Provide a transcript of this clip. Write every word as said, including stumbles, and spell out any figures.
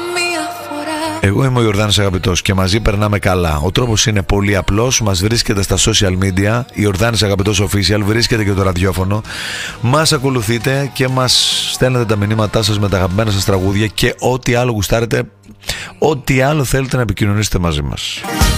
Εγώ είμαι ο Ιορδάνης Αγαπητός και μαζί περνάμε καλά. Ο τρόπος είναι πολύ απλός. Μας βρίσκεται στα social media. Ιορδάνης Αγαπητός Official. Βρίσκεται και το ραδιόφωνο. Μας ακολουθείτε και μας στέλνετε τα μηνύματά σας με τα αγαπημένα σας τραγούδια και ό,τι άλλο γουστάρετε, ό,τι άλλο θέλετε να επικοινωνήσετε μαζί μας.